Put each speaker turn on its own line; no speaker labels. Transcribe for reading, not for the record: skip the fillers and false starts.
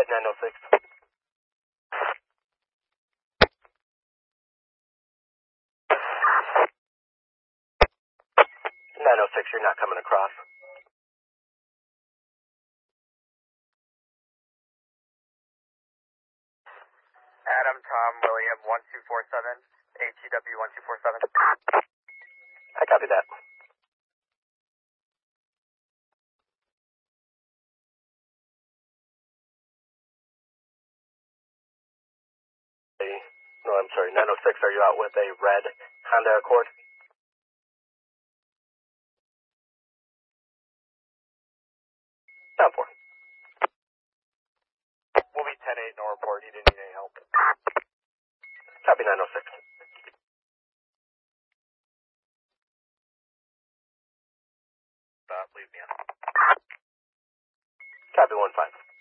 Red 906. 906, you're not coming across.
Adam, Tom, William, 1247, ATW 1247.
I copy that. No, I'm sorry, 906, are you out with a red Honda Accord? Down 4.
We'll be 10-8, no report. You didn't need any help.
Copy 906.
Leave me on.
Copy 15.